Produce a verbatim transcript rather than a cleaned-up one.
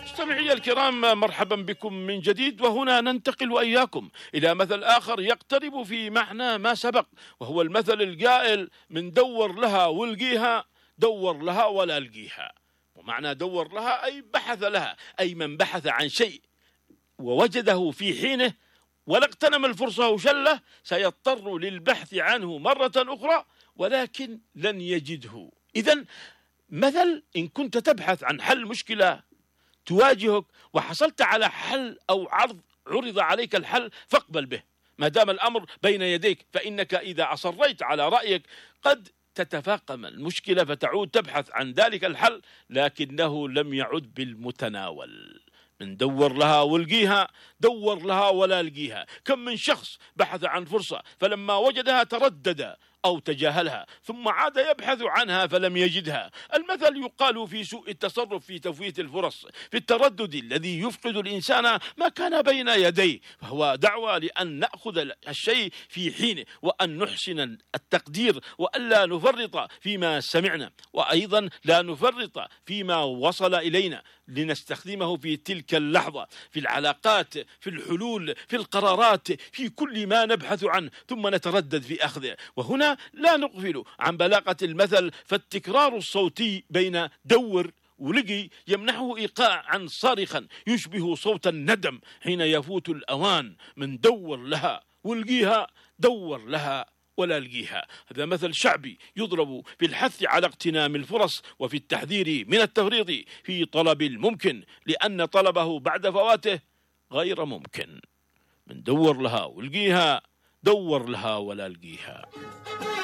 مستمعي الكرام، مرحبا بكم من جديد، وهنا ننتقل وإياكم إلى مثل آخر يقترب في معنى ما سبق، وهو المثل القائل: من دور لها والقيها دور لها ولا القيها. ومعنى دور لها أي بحث لها، أي من بحث عن شيء ووجده في حينه ولا اغتنم الفرصة وشله سيضطر للبحث عنه مرة أخرى ولكن لن يجده. إذن مثل إن كنت تبحث عن حل مشكلة تواجهك وحصلت على حل أو عرض عرض عليك الحل فاقبل به ما دام الأمر بين يديك، فإنك إذا أصريت على رأيك قد تتفاقم المشكلة فتعود تبحث عن ذلك الحل لكنه لم يعد بالمتناول. من دور لها والقيها دور لها ولا لقيها. كم من شخص بحث عن فرصة فلما وجدها تردد أو تجاهلها ثم عاد يبحث عنها فلم يجدها. المثل يقال في سوء التصرف في تفويت الفرص، في التردد الذي يفقد الإنسان ما كان بين يديه، فهو دعوة لأن نأخذ الشيء في حينه وأن نحسن التقدير وألا نفرط فيما سمعنا، وأيضا لا نفرط فيما وصل إلينا، لنستخدمه في تلك اللحظة في العلاقات، في الحلول، في القرارات، في كل ما نبحث عنه ثم نتردد في أخذه. وهنا لا نغفل عن بلاغة المثل، فالتكرار الصوتي بين دور ولقي يمنحه إيقاعا صارخا يشبه صوت الندم حين يفوت الأوان. من دور لها والقيها دور لها ولا لقيها. هذا مثل شعبي يضرب في الحث على اغتنام الفرص وفي التحذير من التفريط في طلب الممكن، لأن طلبه بعد فواته غير ممكن. من دور لها والقيها دور لها ولا لقيها.